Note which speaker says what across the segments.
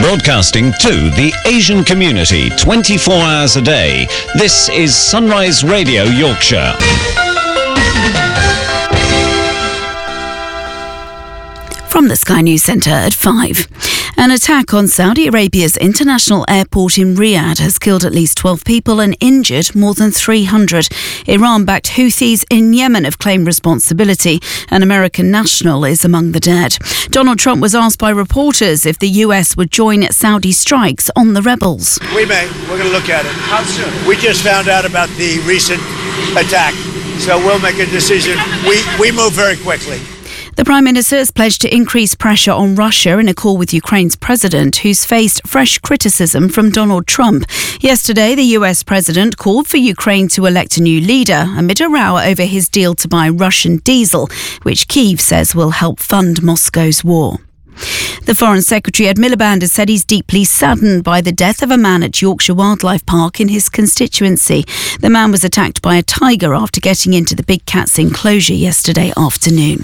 Speaker 1: Broadcasting to the Asian community 24 hours a day. This is Sunrise Radio Yorkshire.
Speaker 2: From the Sky News Centre at 5. An attack on Saudi Arabia's international airport in Riyadh has killed at least 12 people and injured more than 300. Iran-backed Houthis in Yemen have claimed responsibility. An American national is among the dead. Donald Trump was asked by reporters if the US would join Saudi strikes on the rebels.
Speaker 3: We may. We're going to look at it. How soon? We just found out about the recent attack, so we'll make a decision. We move very quickly.
Speaker 2: The Prime Minister has pledged to increase pressure on Russia in a call with Ukraine's president, who's faced fresh criticism from Donald Trump. Yesterday, the US president called for Ukraine to elect a new leader amid a row over his deal to buy Russian diesel, which Kyiv says will help fund Moscow's war. The Foreign Secretary Ed Miliband has said he's deeply saddened by the death of a man at Yorkshire Wildlife Park in his constituency. The man was attacked by a tiger after getting into the Big Cats enclosure yesterday afternoon.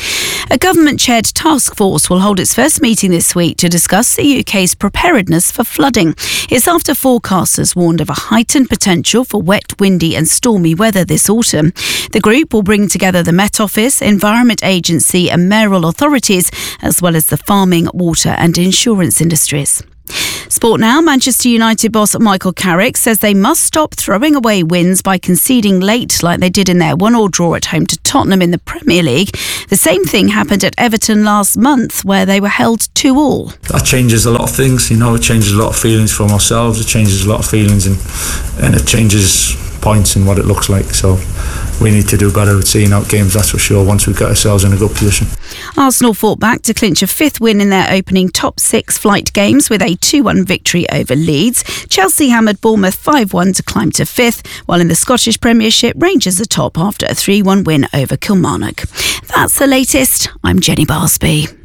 Speaker 2: A government-chaired task force will hold its first meeting this week to discuss the UK's preparedness for flooding. It's after forecasters warned of a heightened potential for wet, windy and stormy weather this autumn. The group will bring together the Met Office, Environment Agency and mayoral authorities, as well as the farming, water and insurance industries. Sport now. Manchester United boss Michael Carrick says they must stop throwing away wins by conceding late like they did in their 1-1 draw at home to Tottenham in the Premier League. The same thing happened at Everton last month where they were held 2-2.
Speaker 4: That changes a lot of things, it changes a lot of feelings from ourselves, it changes a lot of feelings and it changes points and what it looks like. So we need to do better at seeing out games, that's for sure, once we've got ourselves in a good position.
Speaker 2: Arsenal fought back to clinch a 5th win in their opening top 6 flight games with a 2-1 victory over Leeds. Chelsea hammered Bournemouth 5-1 to climb to 5th, while in the Scottish Premiership, Rangers are top after a 3-1 win over Kilmarnock. That's the latest. I'm Jenny Barsby.